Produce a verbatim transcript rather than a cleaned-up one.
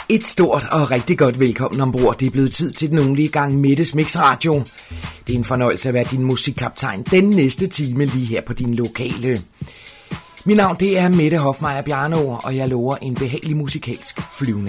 Et stort og rigtig godt velkommen ombord. Det er blevet tid til den ugenlige gang Mettes Mixradio. Det er en fornøjelse at være din musikkaptajn den næste time lige her på din lokale. Mit navn det er Mette Hofmeier Bjarno, og jeg lover en behagelig musikalsk flyvning.